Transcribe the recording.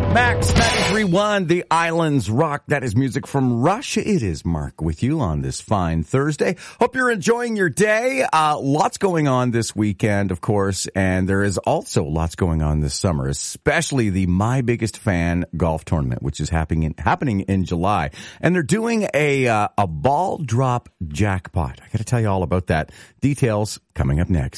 Max 93.1, The Islands Rock. That is music from Russia. It is Mark with you on this fine Thursday. Hope you're enjoying your day. Lots going on this weekend, of course, and there is also lots going on this summer, especially the My Biggest Fan golf tournament, which is happening in July. And they're doing a ball drop jackpot. I got to tell you all about that. Details coming up next.